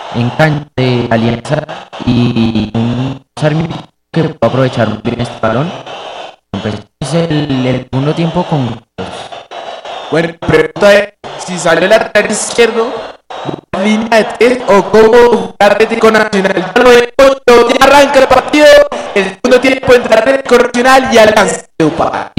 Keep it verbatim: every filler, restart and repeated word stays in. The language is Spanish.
en cancha de Alianza y un Sarmiento que puede aprovechar muy bien este balón. Pues es el, el segundo tiempo con Bueno, pregunta es, si sale el lateral izquierdo, ¿va en línea de tres o cómo jugar Atlético Nacional? Ya lo vemos, ya arranca el partido, el segundo tiempo entre Atlético Nacional y Alianza. Upa.